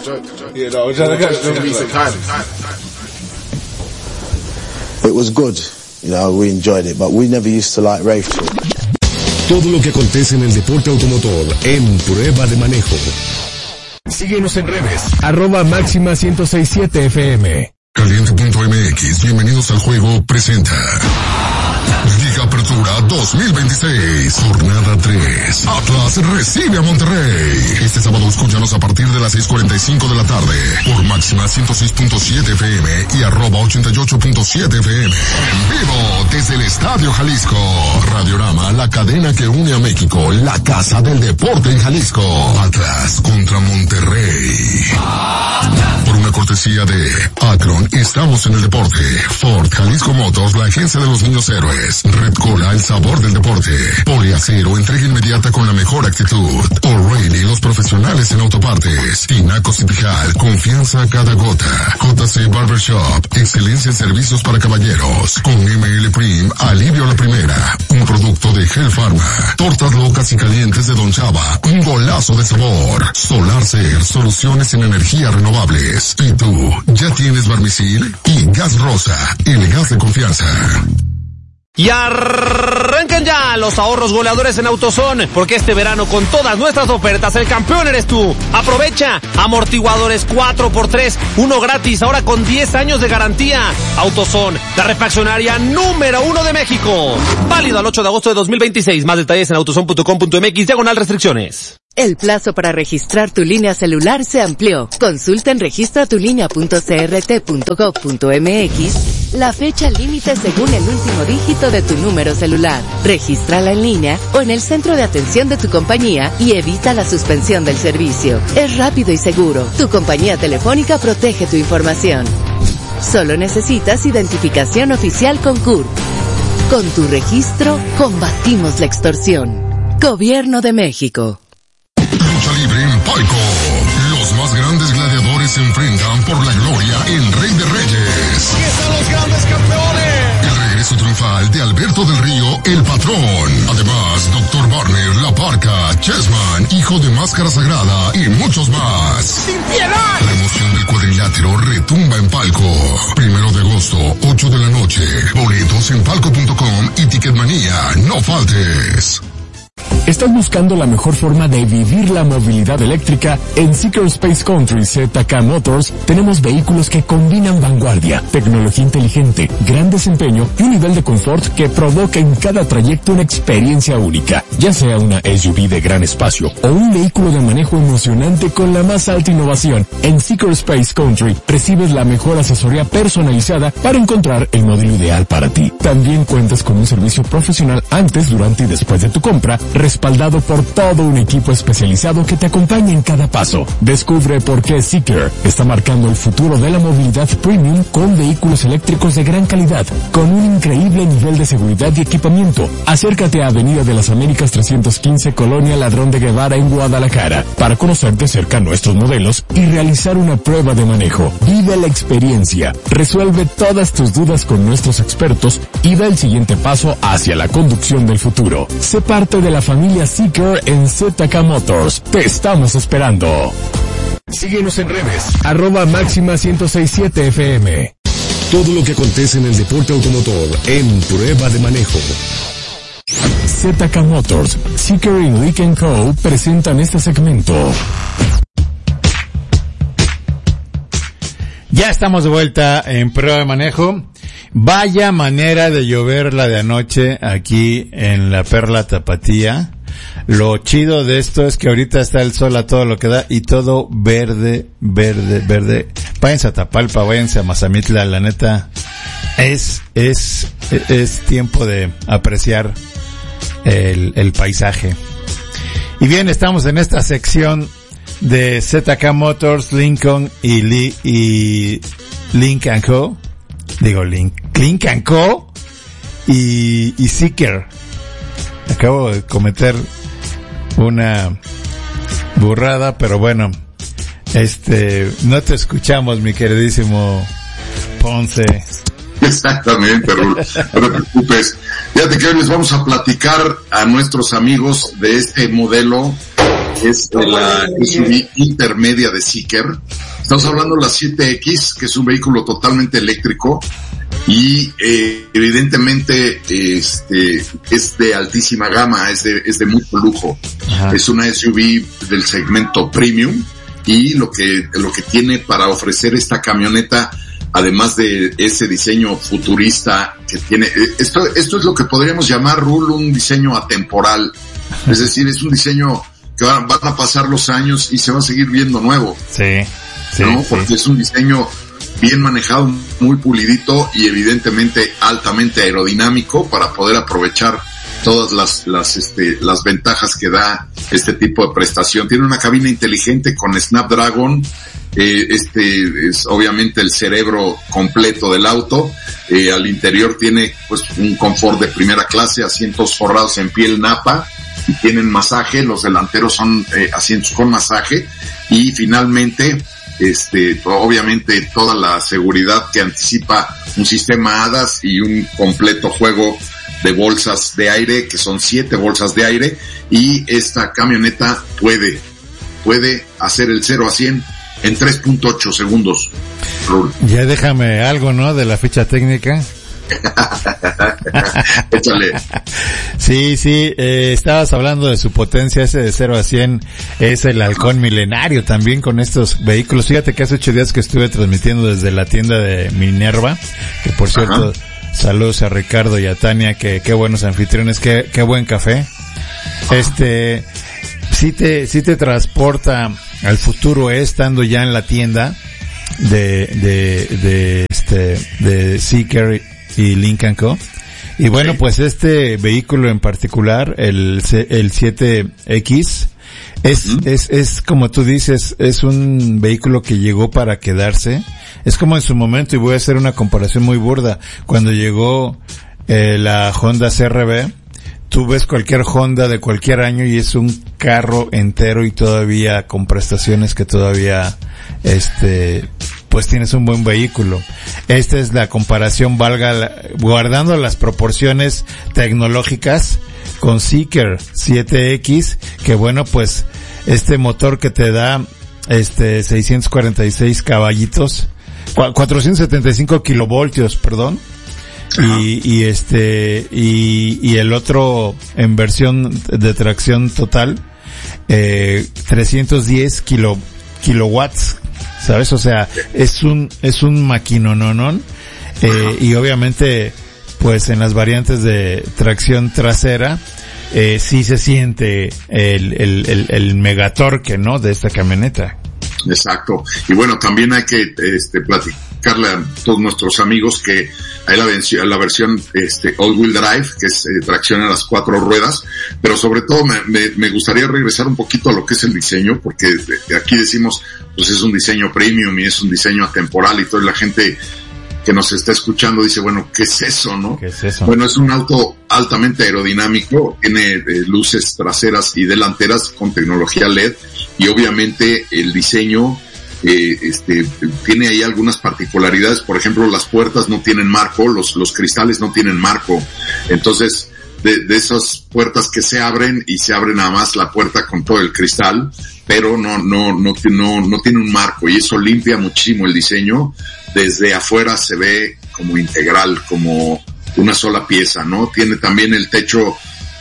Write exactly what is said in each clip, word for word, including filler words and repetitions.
You know, I'm trying to catch them. It was good. You know, we enjoyed it, but we never used to like race talk. Todo lo que acontece en el deporte automotor en Prueba de Manejo. Síguenos en redes, arroba máxima ciento sesenta y siete F M. Caliente punto M X, bienvenidos al juego, presenta Liga Apertura dos mil veintiséis, jornada tres. Atlas recibe a Monterrey. Este sábado escúchanos a partir de las seis cuarenta y cinco de la tarde por máxima ciento seis punto siete F M y arroba ochenta y ocho punto siete F M. En vivo desde el Estadio Jalisco. Radiorama, la cadena que une a México, la casa del deporte en Jalisco. Atlas contra Monterrey. Por una cortesía de Akron, estamos en el deporte. Ford, Jalisco Motors, la agencia de los niños héroes. Red Cola, el sabor del deporte. Poliacero, entrega inmediata con la mejor actitud. O'Reilly, los profesionales en autopartes. Tinaco Cipijal, confianza a cada gota. J C Barbershop, excelencia en servicios para caballeros. Con M L Prim, alivio a la primera. Un producto de Hell Pharma. Tortas locas y calientes de Don Chava, un golazo de sabor. Solar Ser, soluciones en energía renovables. ¿Y tú, ya tienes Barmisil? Y Gas Rosa, el gas de confianza. Y arrancan ya los ahorros goleadores en AutoZone, porque este verano con todas nuestras ofertas el campeón eres tú. Aprovecha, amortiguadores cuatro por tres, uno gratis, ahora con diez años de garantía. AutoZone, la refaccionaria número uno de México. Válido al ocho de agosto de dos mil veintiséis. Más detalles en autozone punto com punto m x, diagonal restricciones. El plazo para registrar tu línea celular se amplió. Consulta en registra tu línea punto c r t punto gov punto m x la fecha límite según el último dígito de tu número celular. Regístrala en línea o en el centro de atención de tu compañía y evita la suspensión del servicio. Es rápido y seguro. Tu compañía telefónica protege tu información. Solo necesitas identificación oficial con C U R. Con tu registro, combatimos la extorsión. Gobierno de México. Lucha libre en Palco. Los más grandes gladiadores se enfrentan por la gloria en Rey de Reyes. ¡Aquí están los grandes campeones! El regreso triunfal de Alberto del Río, el patrón. Además, doctor Barner, La Parca, Chessman, hijo de Máscara Sagrada y muchos más. ¡Sin piedad! La emoción del cuadrilátero retumba en Palco. Primero de agosto, ocho de la noche. Boletos en palco punto com y Ticketmanía. No faltes. ¿Estás buscando la mejor forma de vivir la movilidad eléctrica? En Seeker Space Country Z K Motors tenemos vehículos que combinan vanguardia, tecnología inteligente, gran desempeño y un nivel de confort que provoca en cada trayecto una experiencia única. Ya sea una S U V de gran espacio o un vehículo de manejo emocionante con la más alta innovación, en Seeker Space Country recibes la mejor asesoría personalizada para encontrar el modelo ideal para ti. También cuentas con un servicio profesional antes, durante y después de tu compra, respaldado por todo un equipo especializado que te acompaña en cada paso. Descubre por qué Seeker está marcando el futuro de la movilidad premium con vehículos eléctricos de gran calidad, con un increíble nivel de seguridad y equipamiento. Acércate a Avenida de las Américas trescientos quince, Colonia Ladrón de Guevara en Guadalajara, para conocer de cerca nuestros modelos y realizar una prueba de manejo. Vive la experiencia, resuelve todas tus dudas con nuestros expertos y da el siguiente paso hacia la conducción del futuro. Sé parte de la familia Seeker en Z K Motors. Te estamos esperando. Síguenos en redes, arroba máxima ciento sesenta y siete F M. Todo lo que acontece en el deporte automotor en Prueba de Manejo. Z K Motors, Seeker y Leak and Co. presentan este segmento. Ya estamos de vuelta en Prueba de Manejo. Vaya manera de llover la de anoche aquí en la Perla Tapatía. Lo chido de esto es que ahorita está el sol a todo lo que da y todo verde, verde, verde. Váyanse a Tapalpa, váyanse a Mazamitla, la neta. Es, es, es tiempo de apreciar el, el paisaje. Y bien, estamos en esta sección de Z K Motors, Lincoln y, Li, y Link and Co. Digo, Link, Link and Co. y, y Seeker. Acabo de cometer una burrada, pero bueno, este, no te escuchamos, mi queridísimo Ponce. Exactamente, Rulo. No te preocupes. Fíjate que hoy les vamos a platicar a nuestros amigos de este modelo es la S U V intermedia de Zeekr. Estamos hablando de la siete X, que es un vehículo totalmente eléctrico y eh, evidentemente este es de altísima gama, es de es de mucho lujo. Ajá. Es una S U V del segmento premium y lo que lo que tiene para ofrecer esta camioneta, además de ese diseño futurista que tiene, esto esto es lo que podríamos llamar, Rul, un diseño atemporal. Es decir, es un diseño que van, van a pasar los años y se va a seguir viendo nuevo. Sí, sí, ¿no? sí. Porque es un diseño bien manejado, muy pulidito y evidentemente altamente aerodinámico para poder aprovechar todas las las este las ventajas que da este tipo de prestación. Tiene una cabina inteligente con Snapdragon, eh, este es obviamente el cerebro completo del auto. Eh, al interior tiene pues un confort de primera clase, asientos forrados en piel napa y tienen masaje. Los delanteros son eh, asientos con masaje y finalmente este obviamente toda la seguridad que anticipa un sistema A D A S y un completo juego de bolsas de aire, que son siete bolsas de aire, y esta camioneta puede puede hacer el cero a cien en tres punto ocho segundos. Rul. Ya déjame algo, ¿no? De la ficha técnica. Échale. Sí, sí, eh, estabas hablando de su potencia, ese de cero a cien es el halcón milenario también con estos vehículos. Fíjate que hace ocho días que estuve transmitiendo desde la tienda de Minerva, que por cierto, ajá, saludos a Ricardo y a Tania, que qué buenos anfitriones, qué, qué buen café. Este, sí te, sí te transporta al futuro, eh, estando ya en la tienda de, de, de, este, de Zeekr y Lincoln Co. Y bueno, pues este vehículo en particular, el, el siete X, es, uh-huh. es, es como tú dices, es un vehículo que llegó para quedarse. Es como en su momento, y voy a hacer una comparación muy burda, cuando llegó eh, la Honda C R V, tú ves cualquier Honda de cualquier año y es un carro entero y todavía con prestaciones que todavía, este, pues tienes un buen vehículo. Esta es la comparación, valga, guardando las proporciones tecnológicas, con Zeekr siete X, que bueno, pues este motor que te da este seiscientos cuarenta y seis caballitos, cuatrocientos setenta y cinco kilovoltios, perdón, y, y este, y, y el otro en versión de tracción total, eh, trescientos diez kilo, kilowatts, ¿sabes? O sea, es un, es un maquinononón, eh, y obviamente, pues en las variantes de tracción trasera, eh, sí se siente el, el, el, el megatorque, ¿no? De esta camioneta. Exacto. Y bueno, también hay que, este, platicarle a todos nuestros amigos que hay la, versión, la versión, este, all-wheel drive, que es eh, tracción a las cuatro ruedas, pero sobre todo me, me, me gustaría regresar un poquito a lo que es el diseño, porque de, aquí decimos, pues es un diseño premium y es un diseño atemporal y toda la gente que nos está escuchando dice, bueno, ¿qué es eso, no? ¿Qué es eso? Bueno, es un auto altamente aerodinámico, tiene eh, luces traseras y delanteras con tecnología L E D y obviamente el diseño eh, este tiene ahí algunas particularidades. Por ejemplo, las puertas no tienen marco, los los cristales no tienen marco. Entonces, de, de esas puertas que se abren y se abre nada más la puerta con todo el cristal, pero no no no no no tiene un marco y eso limpia muchísimo el diseño. Desde afuera se ve como integral, como una sola pieza, ¿no? Tiene también el techo,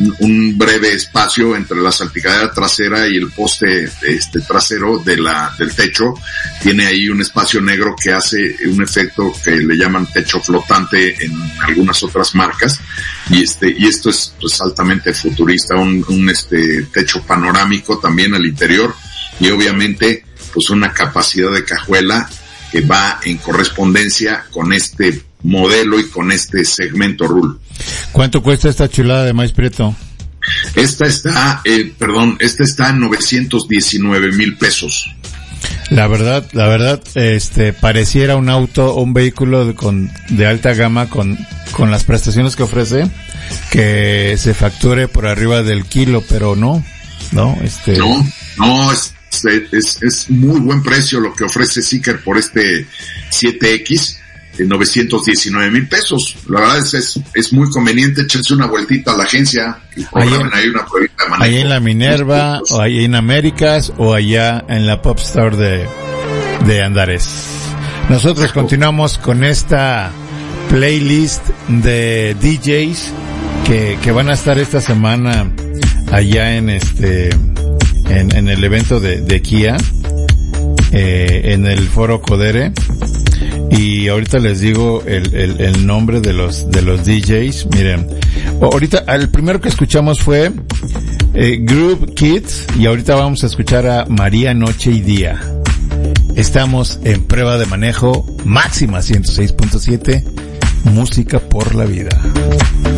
un breve espacio entre la salpicadera trasera y el poste este trasero de la del techo. Tiene ahí un espacio negro que hace un efecto que le llaman techo flotante en algunas otras marcas. Y este, y esto es pues altamente futurista, un, un este techo panorámico también al interior y obviamente pues una capacidad de cajuela que va en correspondencia con este modelo y con este segmento, Rul. ¿Cuánto cuesta esta chulada de maíz prieto? Esta está, eh, perdón, esta está en novecientos diecinueve mil pesos. La verdad, la verdad, este, pareciera un auto, un vehículo de, con, de alta gama con, con las prestaciones que ofrece, que se facture por arriba del kilo, pero no, no, este. No, no, es, es, es muy buen precio lo que ofrece Zeekr por este siete X. novecientos diecinueve mil pesos. La verdad es, es, es muy conveniente. Échense una vueltita a la agencia y programen ahí una pruebita de manejo. Ahí en la Minerva, o ahí en Américas, o allá en la Pop Store de, de Andares. Nosotros continuamos con esta playlist de D Js que, que van a estar esta semana allá en este, en, en el evento de, de Kia, eh, en el Foro Codere. Y ahorita les digo el, el, el nombre de los, de los D Js. Miren, ahorita, el primero que escuchamos fue, eh, Groove Kids, y ahorita vamos a escuchar a María Noche y Día. Estamos en prueba de manejo máxima ciento seis punto siete, música por la vida.